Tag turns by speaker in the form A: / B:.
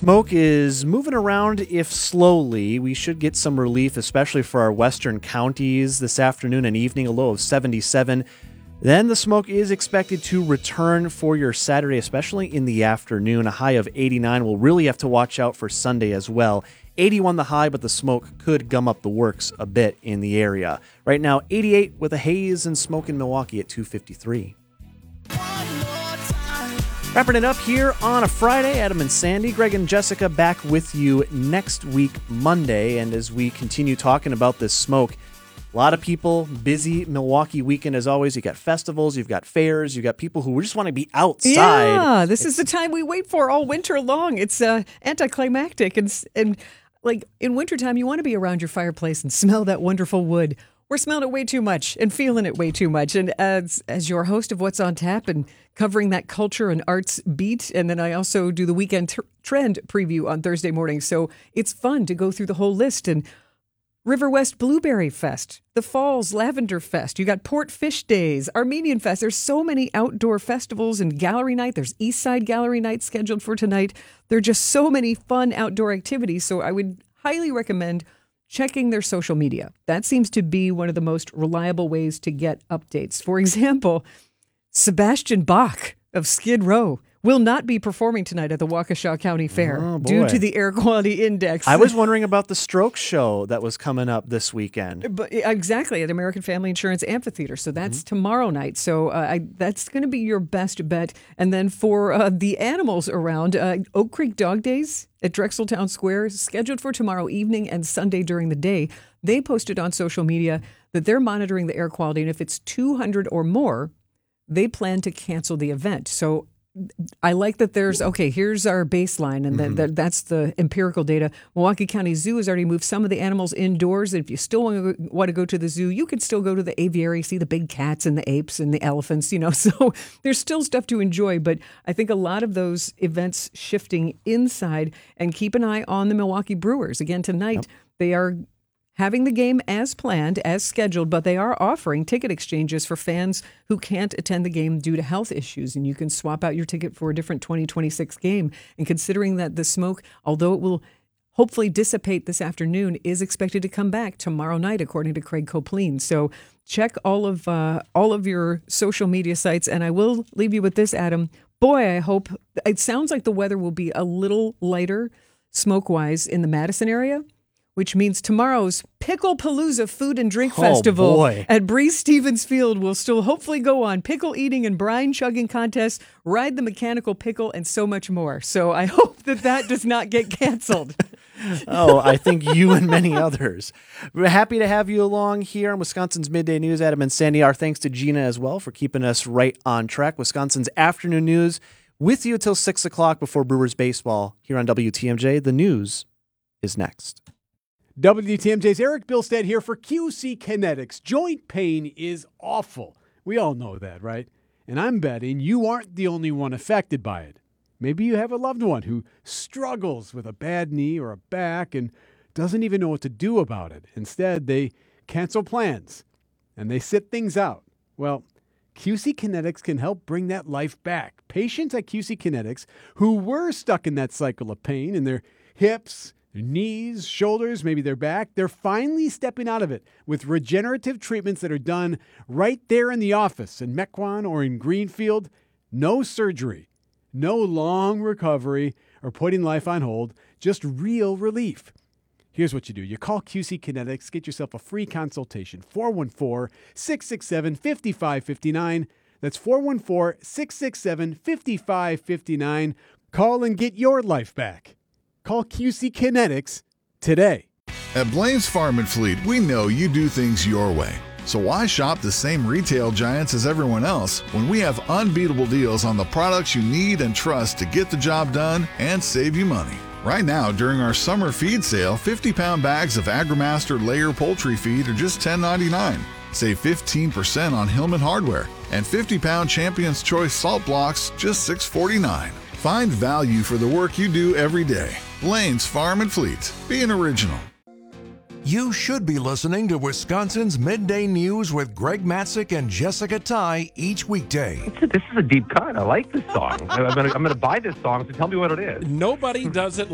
A: Smoke is moving around, if slowly. We should get some relief, especially for our western counties this afternoon and evening, a low of 77. Then the smoke is expected to return for your Saturday, especially in the afternoon. A high of 89. We'll really have to watch out for Sunday as well. 81 the high, but the smoke could gum up the works a bit in the area. Right now, 88 with a haze and smoke in Milwaukee at 253. Wrapping it up here on a Friday, Adam and Sandy, Greg and Jessica back with you next week, Monday. And as we continue talking about this smoke, a lot of people, busy Milwaukee weekend as always. You got festivals, you've got fairs, you've got people who just want to be outside.
B: Yeah, this is the time we wait for all winter long. It's anticlimactic. And like in wintertime, you want to be around your fireplace and smell that wonderful wood. We're smelling it way too much and feeling it way too much. And as your host of What's on Tap and covering that culture and arts beat, and then I also do the weekend trend preview on Thursday morning. So it's fun to go through the whole list. And River West Blueberry Fest, the Falls Lavender Fest, you got Port Fish Days, Armenian Fest. There's so many outdoor festivals and gallery night. There's Eastside Gallery Night scheduled for tonight. There are just so many fun outdoor activities. So I would highly recommend checking their social media. That seems to be one of the most reliable ways to get updates. For example, Sebastian Bach of Skid Row will not be performing tonight at the Waukesha County Fair due to the air quality index.
A: I was wondering about the stroke show that was coming up this weekend.
B: But exactly, at American Family Insurance Amphitheater. So that's tomorrow night. So that's going to be your best bet. And then for the animals around, Oak Creek Dog Days at Drexel Town Square, scheduled for tomorrow evening and Sunday during the day. They posted on social media that they're monitoring the air quality, and if it's 200 or more, they plan to cancel the event. So I like that here's our baseline, and that's the empirical data. Milwaukee County Zoo has already moved some of the animals indoors. If you still want to go to the zoo, you can still go to the aviary, see the big cats and the apes and the elephants, So there's still stuff to enjoy, but I think a lot of those events shifting inside. And keep an eye on the Milwaukee Brewers. Again, tonight, they are having the game as planned, as scheduled, but they are offering ticket exchanges for fans who can't attend the game due to health issues. And you can swap out your ticket for a different 2026 game. And considering that the smoke, although it will hopefully dissipate this afternoon, is expected to come back tomorrow night, according to Craig Copleen. So check all of your social media sites. And I will leave you with this, Adam. Boy, I hope it sounds like the weather will be a little lighter smoke-wise in the Madison area, which means tomorrow's Pickle Palooza Food and Drink Festival at Breeze Stevens Field will still hopefully go on. Pickle eating and brine chugging contests, ride the mechanical pickle, and so much more. So I hope that does not get canceled.
A: I think you and many others. We're happy to have you along here on Wisconsin's Midday News. Adam and Sandy, our thanks to Gina as well for keeping us right on track. Wisconsin's Afternoon News with you till 6 o'clock before Brewers baseball here on WTMJ. The news is next.
C: WTMJ's Eric Bilstead here for QC Kinetics. Joint pain is awful. We all know that, right? And I'm betting you aren't the only one affected by it. Maybe you have a loved one who struggles with a bad knee or a back and doesn't even know what to do about it. Instead, they cancel plans and they sit things out. Well, QC Kinetics can help bring that life back. Patients at QC Kinetics who were stuck in that cycle of pain in their hips, their knees, shoulders, maybe their back, they're finally stepping out of it with regenerative treatments that are done right there in the office in Mequon or in Greenfield. No surgery, no long recovery or putting life on hold, just real relief. Here's what you do. You call QC Kinetics, get yourself a free consultation, 414-667-5559. That's 414-667-5559. Call and get your life back. Call QC Kinetics today.
D: At Blaine's Farm and Fleet, we know you do things your way. So why shop the same retail giants as everyone else when we have unbeatable deals on the products you need and trust to get the job done and save you money? Right now, during our summer feed sale, 50-pound bags of AgriMaster layer poultry feed are just $10.99. Save 15% on Hillman Hardware, and 50-pound Champion's Choice salt blocks just $6.49. Find value for the work you do every day. Blaine's Farm and Fleet. Be an original.
E: You should be listening to Wisconsin's Midday News with Greg Matzik and Jessica Ty each weekday.
F: This is a deep cut. I like this song. I'm gonna buy this song, so tell me what it is.
G: Nobody does it